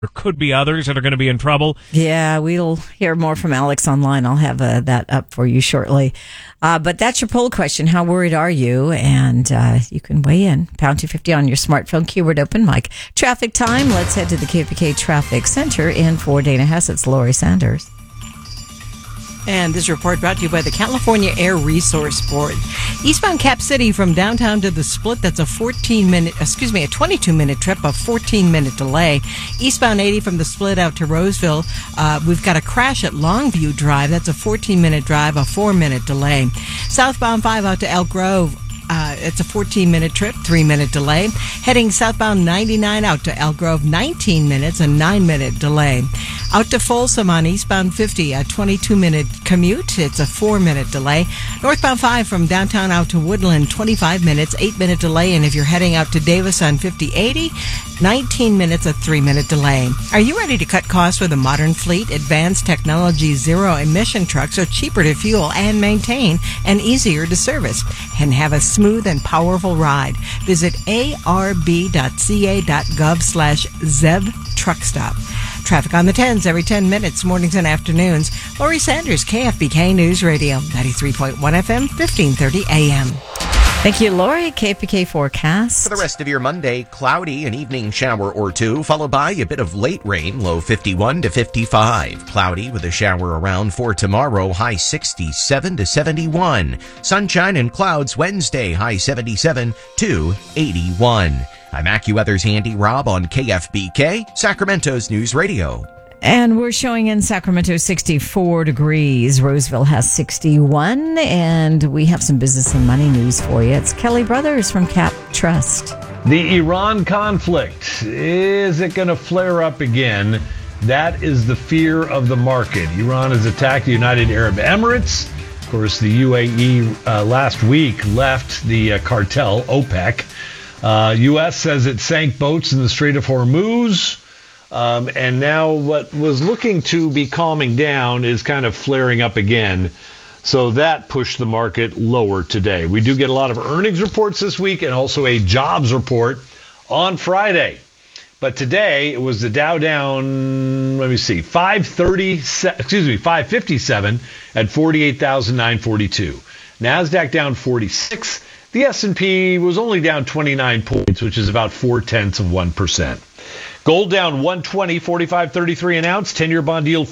There could be others that are going to be in trouble. Yeah, we'll hear more from Alex online. I'll have that up for you shortly. But that's your poll question. How worried are you? And you can weigh in. Pound 250 on your smartphone, keyword open mic. Traffic time. Let's head to the KFBK Traffic Center in for Dana Hess. It's Lori Sanders. And this report brought to you by the California Air Resource Board. Eastbound Cap City from downtown to the Split, that's a 22-minute trip, a 14-minute delay. Eastbound 80 from the Split out to Roseville, we've got a crash at Longview Drive. That's a 14-minute drive, a 4-minute delay. Southbound 5 out to Elk Grove. It's a 14-minute trip, 3-minute delay. Heading southbound 99 out to Elk Grove, 19 minutes, a 9-minute delay. Out to Folsom on eastbound 50, a 22-minute commute. It's a 4-minute delay. Northbound 5 from downtown out to Woodland, 25 minutes, 8-minute delay. And if you're heading out to Davis on 5080, 19 minutes, a 3-minute delay. Are you ready to cut costs with a modern fleet? Advanced technology zero-emission trucks are cheaper to fuel and maintain and easier to service. And have a smooth and powerful ride. Visit arb.ca.gov/ZEV Truck Stop. Traffic on the 10s every 10 minutes, mornings and afternoons. Lori Sanders, KFBK News Radio, 93.1 FM, 1530 AM. Thank you, Lori. KFBK forecast. For the rest of your Monday, cloudy, an evening shower or two, followed by a bit of late rain, low 51 to 55. Cloudy with a shower around for tomorrow, high 67 to 71. Sunshine and clouds Wednesday, high 77 to 81. I'm AccuWeather's Andy Robb on KFBK, Sacramento's News Radio. And we're showing in Sacramento 64 degrees. Roseville has 61. And we have some business and money news for you. It's Kelly Brothers from Cap Trust. The Iran conflict, is it going to flare up again? That is the fear of the market. Iran has attacked the United Arab Emirates. Of course, the UAE last week left the cartel, OPEC. U.S. says it sank boats in the Strait of Hormuz. And now what was looking to be calming down is kind of flaring up again. So that pushed the market lower today. We do get a lot of earnings reports this week and also a jobs report on Friday. But today it was the Dow down, 557 at 48,942. NASDAQ down 46. The S&P was only down 29 points, which is about 0.4%. Gold down 120, 45.33 an ounce. 10-year bond yield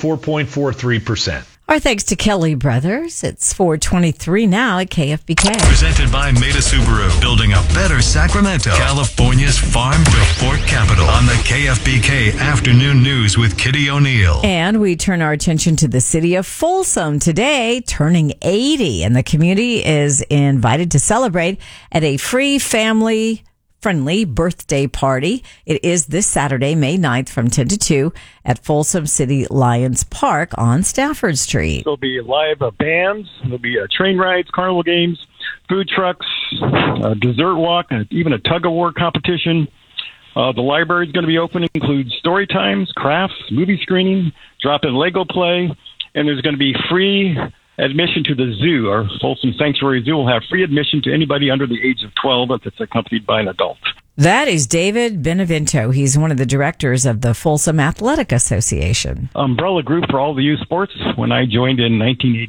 4.43%. Our thanks to Kelly Brothers. It's 4:23 now at KFBK. Presented by Meta Subaru. Building a better Sacramento. California's farm to fork capital. On the KFBK Afternoon News with Kitty O'Neill. And we turn our attention to the city of Folsom today, turning 80. And the community is invited to celebrate at a free family-friendly birthday party. It is this Saturday, May 9th from 10 to 2 at Folsom City Lions Park on Stafford Street. There'll be live bands, there'll be train rides, carnival games, food trucks, a dessert walk, and even a tug-of-war competition. The library is going to be open. It includes story times, crafts, movie screening, drop-in Lego play, and there's going to be free admission to the zoo. Our Folsom Sanctuary Zoo will have free admission to anybody under the age of 12 if it's accompanied by an adult. That is David Benevento. He's one of the directors of the Folsom Athletic Association. Umbrella group for all the youth sports. When I joined in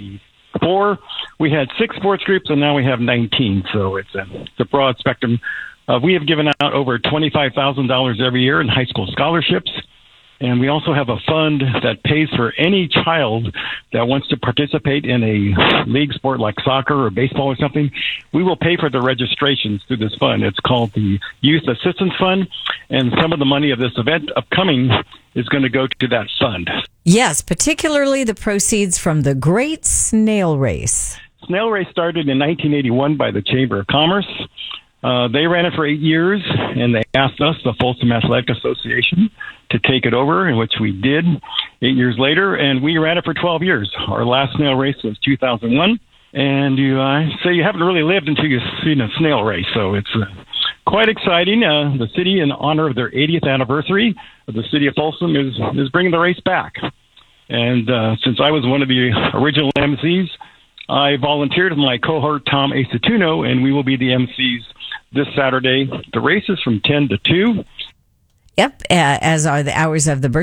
1984, we had 6 sports groups, and now we have 19. So it's a broad spectrum. We have given out over $25,000 every year in high school scholarships. And we also have a fund that pays for any child that wants to participate in a league sport like soccer or baseball or something. We will pay for the registrations through this fund. It's called the Youth Assistance Fund, and some of the money of this event upcoming is going to go to that fund. Yes, particularly the proceeds from the Great Snail Race. Snail Race started in 1981 by the Chamber of Commerce. They ran it for 8 years, and they asked us, the Folsom Athletic Association, to take it over, in which we did 8 years later, and we ran it for 12 years. Our last snail race was 2001, and you say you haven't really lived until you've seen a snail race, so it's quite exciting. The city, in honor of their 80th anniversary, the city of Folsom is bringing the race back. And since I was one of the original MCs, I volunteered with my cohort, Tom Acituno, and we will be the MCs this Saturday. The race is from 10 to 2. Yep, as are the hours of the birthday